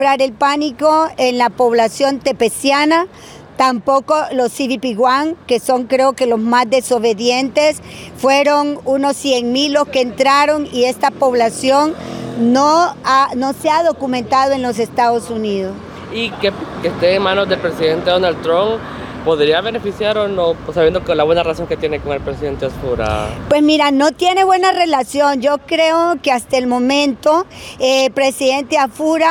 El pánico en la población tepeciana, tampoco los CBP-1, que son creo que los más desobedientes, fueron unos 100,000 los que entraron y esta población no se ha documentado en los Estados Unidos. Y que esté en manos del presidente Donald Trump, ¿podría beneficiar o no, sabiendo que la buena relación que tiene con el presidente Asfura? Pues mira, no tiene buena relación. Yo creo que hasta el momento el presidente Asfura